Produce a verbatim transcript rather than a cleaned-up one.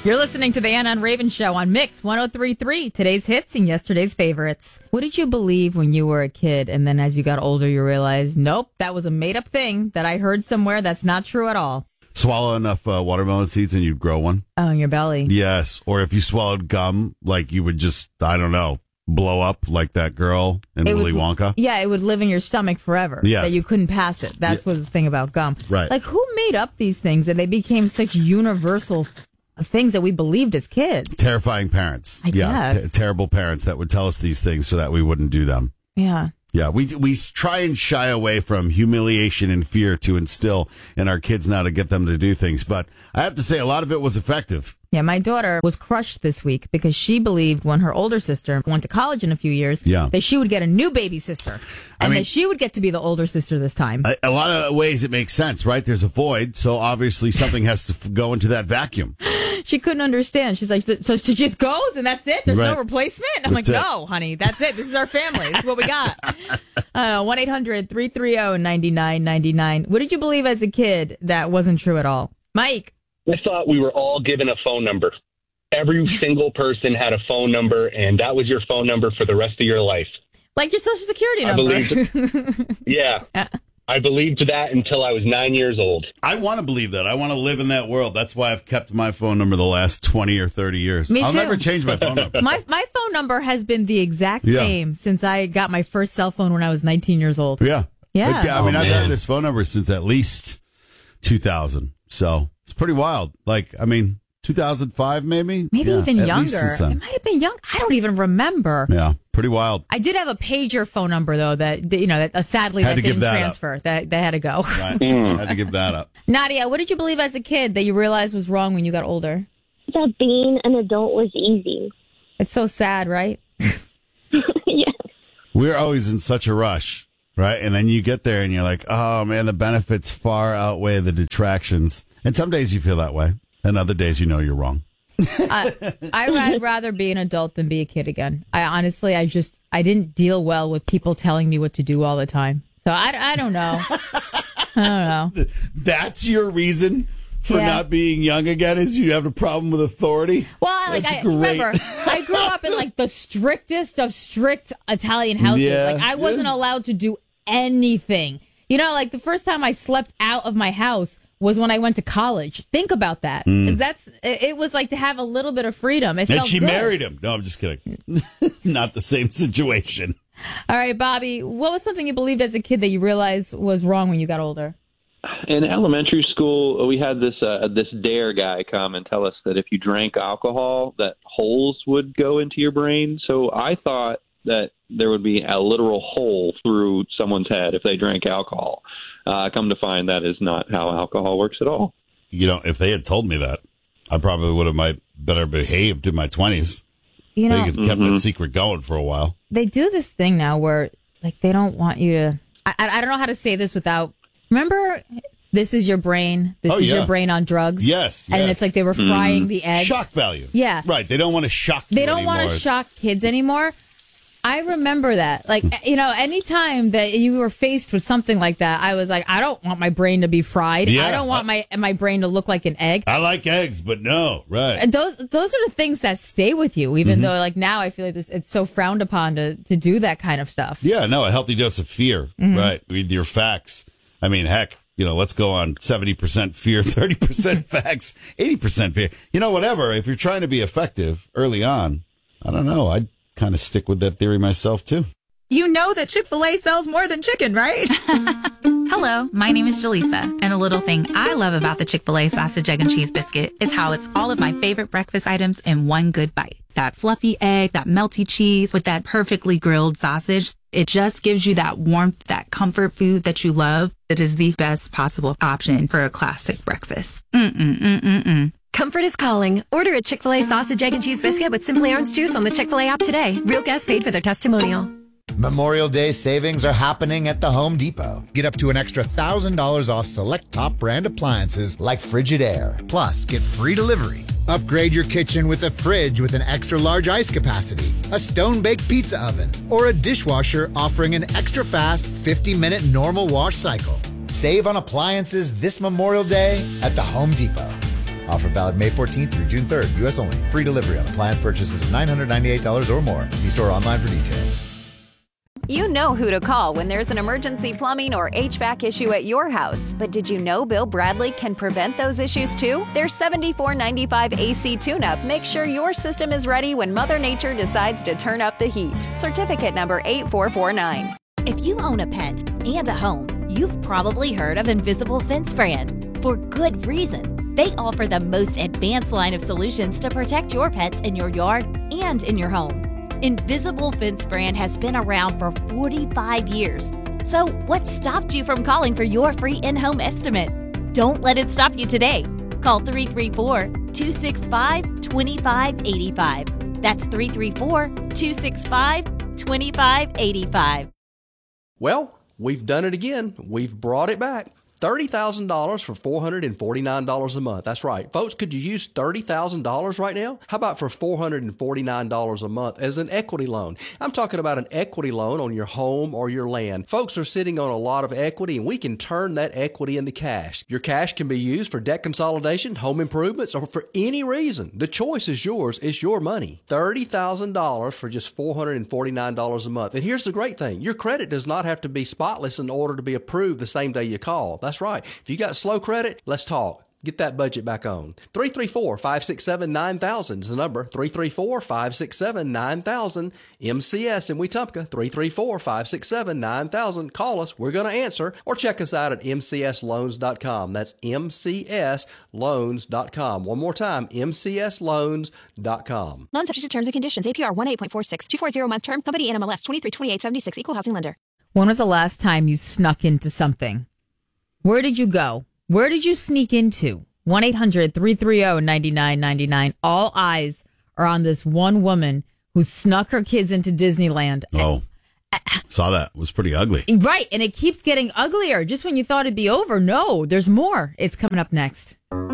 You're listening to the Anna and Raven Show on Mix one oh three point three. Today's hits and yesterday's favorites. What did you believe when you were a kid, and then as you got older, you realized, nope, that was a made-up thing that I heard somewhere that's not true at all? Swallow enough uh, watermelon seeds and you'd grow one. Oh, in your belly. Yes. Or if you swallowed gum, like you would just, I don't know, blow up like that girl in It Willy would- Wonka. Yeah, it would live in your stomach forever. Yes. That you couldn't pass it. That's Yeah. what's the thing about gum. Right. Like, who made up these things that they became such universal things that we believed as kids? Terrifying parents. I yeah. guess. T- terrible parents that would tell us these things so that we wouldn't do them. Yeah. Yeah, we we try and shy away from humiliation and fear to instill in our kids now to get them to do things. But I have to say, a lot of it was effective. Yeah, my daughter was crushed this week because she believed when her older sister went to college in a few years Yeah. that she would get a new baby sister. I And mean- that she would get to be the older sister this time. A, a lot of ways it makes sense, right? There's a void, so obviously something has to f- go into that vacuum. She couldn't understand. She's like, so she just goes and that's it? There's Right. no replacement? I'm That's like, it. no, honey, that's it. This is our family. This is what we got. Uh, one eight hundred three three zero nine nine nine nine. What did you believe as a kid that wasn't true at all? Mike? I thought we were all given a phone number. Every single person had a phone number, and that was your phone number for the rest of your life. Like your social security I number. believed Yeah. I believed that until I was nine years old. I want to believe that. I want to live in that world. That's why I've kept my phone number the last twenty or thirty years. Me I'll too. never change my phone number. My my phone number has been the exact Yeah. same since I got my first cell phone when I was nineteen years old. Yeah. Yeah. But, I mean, Oh, I've man. had this phone number since at least two thousand. So it's pretty wild. Like, I mean, two thousand five maybe? Maybe Yeah, even at younger. least since It then. might have been young. I don't even remember. Yeah, pretty wild. I did have a pager phone number though that that, you know that uh, sadly Had that to give didn't that up. transfer. That that had to go. Right. I had to give that up. Nadia, what did you believe as a kid that you realized was wrong when you got older? That being an adult was easy. It's so sad, right? Yes. We're always in such a rush, right? And then you get there and you're like, oh man, the benefits far outweigh the detractions. And some days you feel that way, and other days you know you're wrong. I, I'd rather be an adult than be a kid again. I honestly, I just, I didn't deal well with people telling me what to do all the time. So I, I don't know. I don't know. That's your reason for Yeah. not being young again, is you have a problem with authority? Well, I- like That's I great. remember, I grew up in like the strictest of strict Italian houses. Yeah, like I wasn't yeah. allowed to do anything. You know, like the first time I slept out of my house was when I went to college. Think about that. That's it it was like to have a little bit of freedom. It Mm. And felt she good. married him. No, I'm just kidding. Not the same situation. All right, Bobby, what was something you believed as a kid that you realized was wrong when you got older? In elementary school, we had this uh, this dare guy come and tell us that if you drank alcohol, that holes would go into your brain. So I thought that there would be a literal hole through someone's head if they drank alcohol. Uh, come to find that is not how alcohol works at all. You know, if they had told me that, I probably would have might better behaved in my twenties. You They know, had kept that secret going for a while. they do this thing now where like they don't want you to I, I I don't know how to say this without remember this is your brain this Oh, is yeah. your brain on drugs Yes, and yes. it's like they were frying the egg Shock value. Yeah. Right. They don't want to shock you they don't want anymore. to shock kids anymore. I remember that. Like, you know, anytime that you were faced with something like that, I was like, I don't want my brain to be fried. Yeah. I don't want my my brain to look like an egg. I like eggs, but no. Right. And those those are the things that stay with you, even Mm-hmm. though like now I feel like this, it's so frowned upon to, to do that kind of stuff. Yeah, no, a healthy dose of fear, Mm-hmm. right? With your facts. I mean, heck, you know, let's go on seventy percent fear, thirty percent facts, eighty percent fear. You know, whatever. If you're trying to be effective early on, I don't know. I'd kind of stick with that theory myself, too. You know that Chick-fil-A sells more than chicken, right? Hello, my name is Jaleesa, and a little thing I love about the Chick-fil-A sausage, egg, and cheese biscuit is how it's all of my favorite breakfast items in one good bite. That fluffy egg, that melty cheese with that perfectly grilled sausage. It just gives you that warmth, that comfort food that you love. It is the best possible option for a classic breakfast. Mm-mm-mm-mm-mm. Comfort is calling. Order a Chick-fil-A sausage, egg, and cheese biscuit with Simply Orange Juice on the Chick-fil-A app today. Real guests paid for their testimonial. Memorial Day savings are happening at the Home Depot. Get up to an extra one thousand dollars off select top brand appliances like Frigidaire. Plus, get free delivery. Upgrade your kitchen with a fridge with an extra large ice capacity, a stone-baked pizza oven, or a dishwasher offering an extra fast fifty minute normal wash cycle. Save on appliances this Memorial Day at the Home Depot. Offer valid May fourteenth through June third. U S only. Free delivery on appliance purchases of nine hundred ninety-eight dollars or more. See store online for details. You know who to call when there's an emergency plumbing or H V A C issue at your house. But did you know Bill Bradley can prevent those issues too? Their seventy-four ninety-five A C tune-up makes sure your system is ready when Mother Nature decides to turn up the heat. Certificate number eight four four nine. If you own a pet and a home, you've probably heard of Invisible Fence Brand. For good reason. They offer the most advanced line of solutions to protect your pets in your yard and in your home. Invisible Fence Brand has been around for forty-five years. So what stopped you from calling for your free in-home estimate? Don't let it stop you today. Call three three four, two six five, two five eight five. That's three three four, two six five, two five eight five. Well, we've done it again. We've brought it back. thirty thousand dollars for four hundred forty-nine dollars a month. That's right. Folks, could you use thirty thousand dollars right now? How about for four hundred forty-nine dollars a month as an equity loan? I'm talking about an equity loan on your home or your land. Folks are sitting on a lot of equity, and we can turn that equity into cash. Your cash can be used for debt consolidation, home improvements, or for any reason. The choice is yours. It's your money. thirty thousand dollars for just four hundred forty-nine dollars a month. And here's the great thing. Your credit does not have to be spotless in order to be approved the same day you call. That's right. If you got slow credit, let's talk. Get that budget back on. three three four, five six seven, nine thousand is the number. three three four, five six seven, nine thousand. M C S in Wetumpka. three three four, five six seven, nine thousand. Call us. We're going to answer. Or check us out at m c s loans dot com. That's m c s loans dot com. One more time, m c s loans dot com. Loan subject to terms and conditions. A P R one eight point four six. two forty month term. Company N M L S twenty-three twenty-eight seventy-six. Equal housing lender. When was the last time you snuck into something? Where did you go? Where did you sneak into? one eight hundred, three three zero, nine nine nine nine. All eyes are on this one woman who snuck her kids into Disneyland. Oh, saw that. It was pretty ugly. Right, and it keeps getting uglier. Just when you thought it'd be over, no, there's more. It's coming up next.